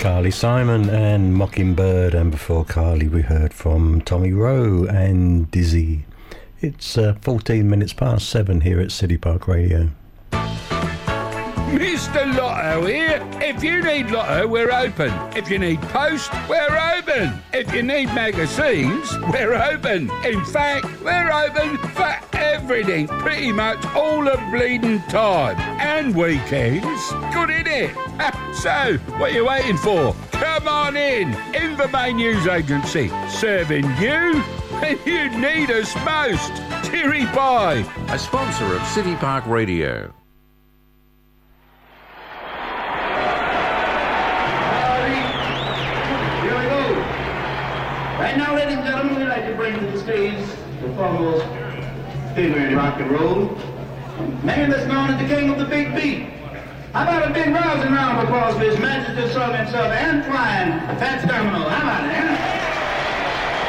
Carly Simon and Mockingbird, and before Carly we heard from Tommy Rowe and Dizzy. It's 14 minutes past 7 here at City Park Radio. Mr. Lotto here. If you need Lotto, we're open. If you need post, we're open. If you need magazines, we're open. In fact, we're open for everything, pretty much all the bleeding time. And weekends. Good, innit? So, what are you waiting for? Come on in. Invermain News Agency. Serving you when you need us most. Cheery bye. A sponsor of City Park Radio. Right now, ladies and gentlemen, we'd like to bring to the stage the foremost figure in rock and roll, a man that's known as the king of the big beat. How about a big rousing round of applause for His Majesty Sir himself, Antoine Fats Terminal? How about it?